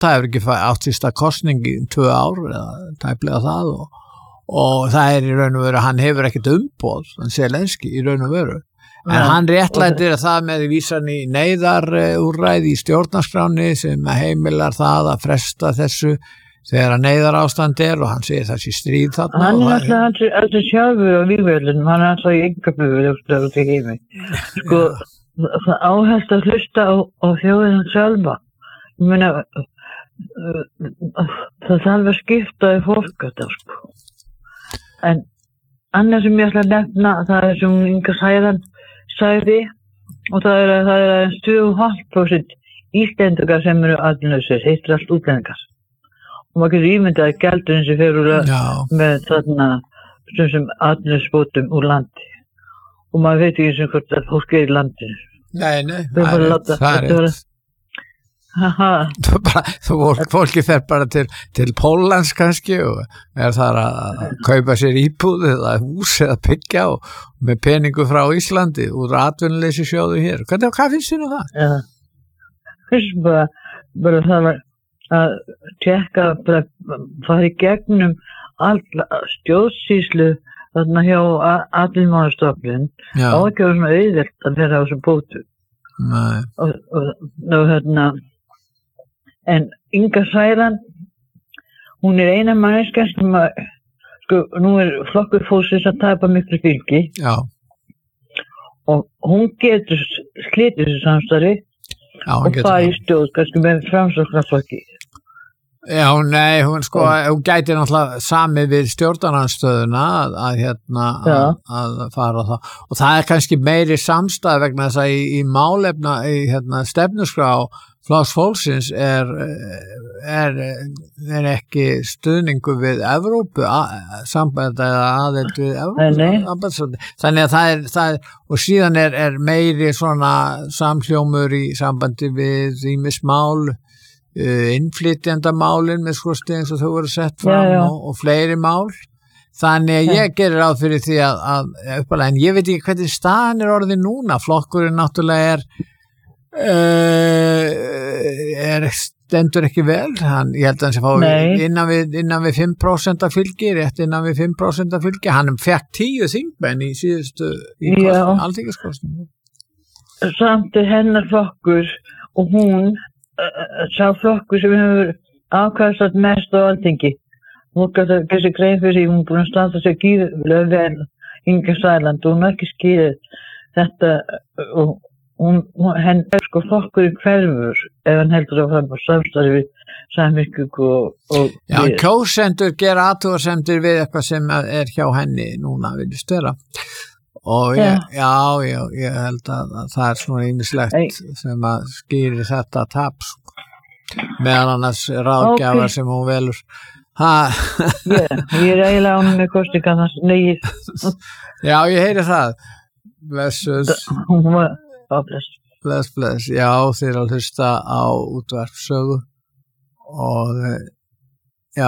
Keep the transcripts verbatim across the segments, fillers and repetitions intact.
átta hefur ekki átt sísta kosning í tvö ár eða tæplega það og, og það er í raun og veru, hann hefur ekkert umboð, hann Zelenski í raun og veru. En ja, hann réttlætir það með vísan í neyðarúrræði í stjórnarskráni sem heimilar það að fresta þessu þegar að neyðarástand er og hann segir þessi stríð þarna. Hann er alltaf alltaf sjálfur á vígvöldunum, hann er alltaf í yngaböfu út í heimi. Sko, það áhælt að hlusta á, á þjóðina sjálfa. Ég meina, það þarf að skipta í fólk þetta, sko. En annað sem ég ætla að nefna, það er sem Inga Sæland sagði, og það er að það er að tvö og hálft prósent Íslendingar sem eru atvinnulausir, hitt er allt útlendingar. Og maður getur ímyndað að gældurinn sem fer úr með þarna sem atvinnuleysisbótum úr landi. Og maður veit ekki sem hvort að fólk er í landinu. Nei, nei, það er rétt, það er rétt. Haha. Fólki fer bara til, til Póllands kannski og er þar að kaupa sér íbúð eða hús eða byggja og með peningu frá Íslandi úr atvinnuleysissjóðu hér. Hvað, hvað finnst þér um það? Já, finnst bara, bara það var að tjekka, bara fara í gegnum all stjórnsýslu þarna hjá atvinnumálastofnun á ekki að vera svona auðvelt að vera á þessum bótum. Nei. Og, og, og hérna en Inga Sæland hún er eina manneskja sem að sko, nú er flokkur fólksins að tapa miklu fylgi. Já. Og hún getur slitið þessu samstarfi og farið í stjórn, kannski með Framsóknarflokki. Já, nei, hún sko, hún gæti náttúrulega samið við stjórnarandstöðuna að, að hérna, að, að fara það. Og það er kannski meiri samstæð vegna þess að í, í málefna, í hérna, stefnuskrá Flokks fólksins er, er, er ekki stuðningu við Evrópu, samband eða aðild við Evrópu. Þannig að það er, það er og síðan er, er meiri svona samhljómur í sambandi við ýmis mál, innflytjendamálin með skosti eins og þau voru sett fram já, já. Og, og fleiri mál. Þannig að ég gerir ráð fyrir því að, að uppalega, en ég veit ekki hvernig staðan er orðið núna. Flokkurinn náttúrulega er Uh, er stendur ekki vel hann, ég held að hann sé fá innan við, innan við fimm prósent af fylgi rétt innan við fimm prósent af fylgi hann fekk tíu þingmenn í síðustu í alþingiskosningu. Samt er hennar flokkur og hún uh, sá flokkur sem hefur afkastað mest á alþingi hún gæti að gera sig grein fyrir því hún er búin að standa sig gífurlega vel Inga Sæland og hún er ekki skýrið þetta og Hún, henn er sko flokkurinn hverfur ef hann heldur að fara á samstarfi við Samfylkingu og, og Já, kjósendur gera athugasemdir við eitthvað sem er hjá henni núna viljast vera og ég, já, já, ég held að, að það er svona ýmislegt sem að skýri þetta tap meðan annars ráðgjafar okay. sem hún velur ha. yeah, Ég er eiginlega ánum með kostinga nei Já, ég heyri það Blessus Hún var Bless. bless, bless, já þeir að hlusta á útvarpssögu og já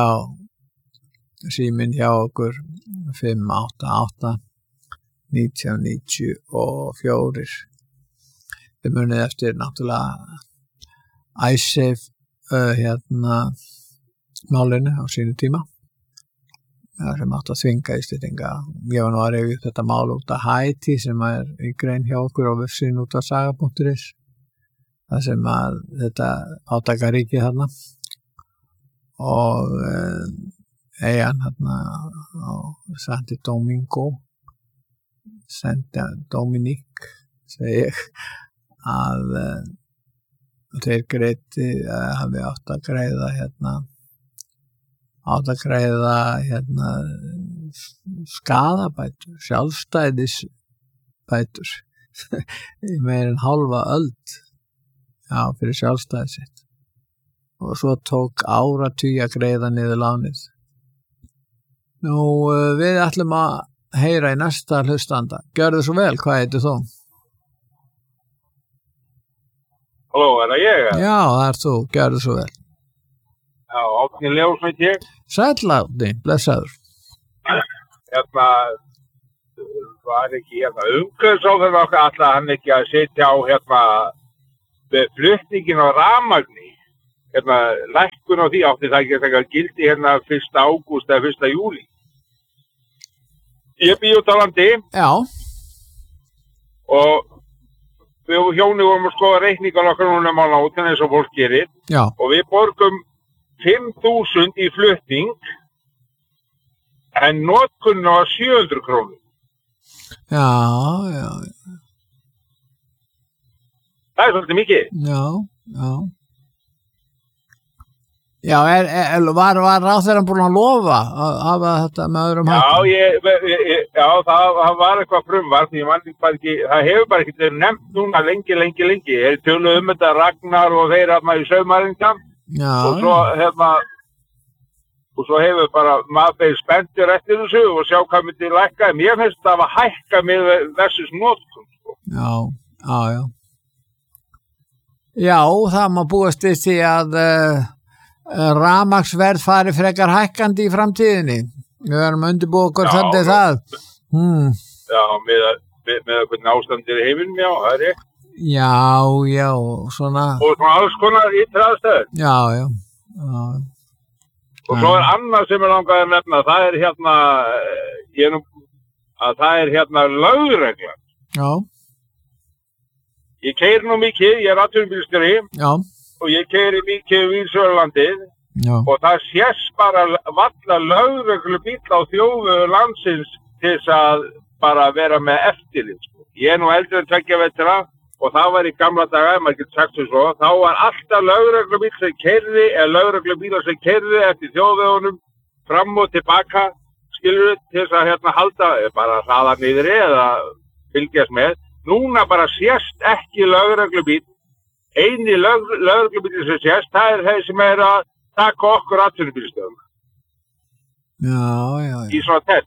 síminn hjá okkur fimm átta átta nítján níutíu og fjögur þið munið eftir náttúrulega iSafe uh, hérna málinu á sínu tíma það sem átt að þvinga Íslendinga. Ég var nú að rifja upp þetta mál út af Haiti sem er í grein hjá okkur á vefsíðunni út af saga punktur is það sem að þetta átakaríki þarna og eh, eigan þarna á Santo Domingo Santa Dominique segi ég að eh, þeir greiti að hafi átt að greiða hérna átt að greiða hérna, skaðabætur, sjálfstæðisbætur í meir en hálfa öld já, fyrir sjálfstæði sitt og svo tók áratugi að greiða niður lánið. Nú, við ætlum að heyra í næsta hlustanda. Gjörðu svo vel, hvað heitir þú? Halló, er það ég? Já, það er þú, gjörðu svo vel. Já, Árni Leós veit ég. Sæll Árni, blessaður. Hérna, var ekki hérna umhverfisráðherra okkar alltaf hann ekki að sitja á hérna með flutningin á rafmagni hérna, lækkun á því átti það ekki að taka gildi hérna fyrsta ágúst eða fyrsta júlí. Ég bý út á landi. Já. Og við hjóni vorum að skoða reikningar okkar núna á látin eins og fólk gerir. Já. Og við borgum fimm þúsund í flutning en notkunn á sjö hundruð krónur. Já, já. Það er svolítið mikið. Já, já. Já, er, er, var, var ráðherrann búinn að lofa að hafa þetta með öðrum hætti? Já, ég, ég, já það, það var eitthvað frumvarp, ég man bara ekki, það hefur bara ekki verið nefnt núna lengi, lengi, lengi. Ég töluð um þetta Ragnar og þeir að maður í saumaringan og svo hérna, og svo hefur bara maður beðið spenntur eftir þessu og sjá hvað myndi lækka. Mér finnst það að hækka með versus notkun. Já, já, já. Já, það má búast við því að uh, rafmagnsverð fari frekar hækkandi í framtíðinni. Við erum undirbúið okkur þannig það. Hmm. Já, með, með, með hvernig ástandir í heiminum, já, það er rétt. Já, já, svona. Og svona alls konar í træðstöður. Já, já, já. Og svo er annað sem er langað að nefna, það er hérna, ég nú, að það er hérna lögreglan. Já. Ég keyri nú mikið, ég er atvinnubílstjóri og ég keyri mikið í Víðsjárlandið og það sést bara valla lögreglubíll á þjóðvegi landsins til þess að bara vera með eftirlit. Sko. Ég er nú eldri en tveggja vetra og það var í gamla daga, maður getur sagt svo, þá var alltaf lögreglubíll sem keyrði eða lögreglubílar sem keyrði eftir þjóðvegunum fram og tilbaka, skilur til þess að hérna halda, bara hraða niðri eða fylgjast með. Núna bara sést ekki lögreglubíll, eini lög, lögreglubíll sem sést, það er þeir sem er að taka okkur atvinnubílstöðum. Já, já, já. Í svona test.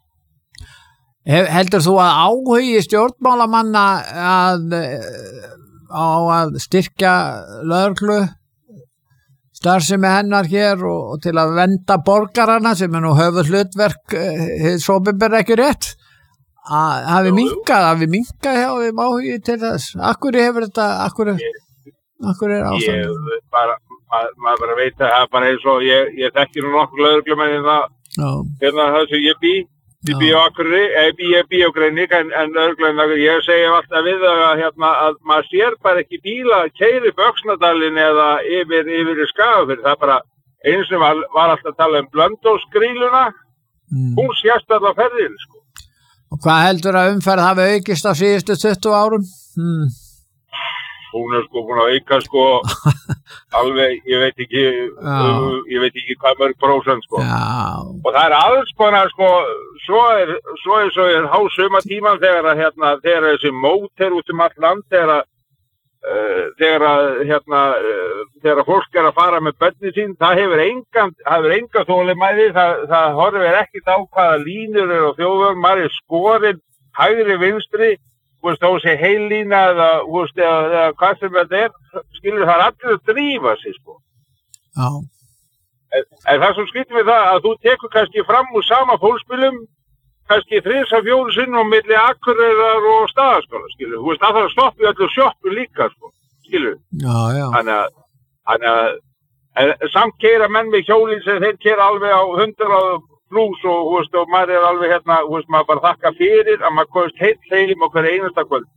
Heldur þú að áhugi stjórnmálamanna að, á að styrkja lögreglu starfsemi hennar hér og, og til að vernda borgarana sem er nú höfuð hlutverk hið opinbera ekki rétt? Að hafi minkað, hafi minkað hjá þeim áhugi til þess. Akkur hefur þetta, akkur, akkur er ástæðan? Ég bara, maður mað bara veit að það er bara eins og ég, ég þekki nú nokkur lögreglumenn en það, hérna það sem ég bý, ég bý á Akureyri, ég bý, ég bý á Greinik, en, en lögreglumenn, ég segi alltaf við það að, hérna, að maður sér bara ekki bíla að keyra upp Öxnadalinn eða yfir, yfir í Skagafjörð. Það er bara eins sem var, var alltaf að tala um Blönduósgrýluna, mm. hún sést alltaf ferðin, sko. Og hvað heldur að umferð hafi aukist á síðustu tuttugu árum? Hmm. Hún er sko búin að auka sko alveg, ég veit ekki uh, ég veit ekki hvað mörg prósent sko. Já. Og það er alls konar sko, svo er svo er svo er hásuma tíman þegar að hérna, þegar þessi mót er út um allt land, þegar að uh, þegar að hérna uh, þegar að fólk er að fara með börnin sín, það hefur engan það hefur enga þolinmæði, það, það horfir ekkert á hvaða línur eru á þjóðvegum, maður er skorinn hægri vinstri, þú veist, þá sé heillína eða, þú veist, eða, eða hvað sem þetta er, skilur það allir að drífa sig, sko. Já. En, en það sem skilur við það að þú tekur kannski fram úr sama fólksbílum, kannski þrisa fjóru sinnum milli Akureyrar og Staðarskóla, skilur, þú veist, það þarf að stoppa í öllu sjoppu líka, sko, skilur. Já, já. Þannig að, þannig að, en, samt keyra menn með hjólinn sem þeir keyra alveg á hundrað plús og, þú veist, og maður er alveg hérna, þú veist, maður bara þakka fyrir að maður komist heill heim okkur einasta kvöld.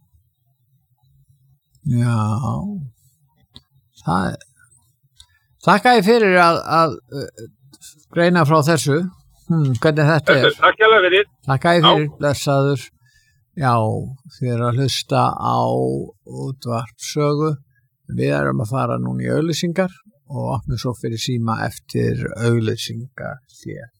Já, það er, þakka ég fyrir að, að greina frá þessu, hmm, hvernig þetta er. Takk hérlega fyrir. Þakka ég fyrir, blessaður. Já, þér að hlusta á útvarpssögu. Við erum að fara núna í auglýsingar og opnum svo fyrir síma eftir auglýsingar hér.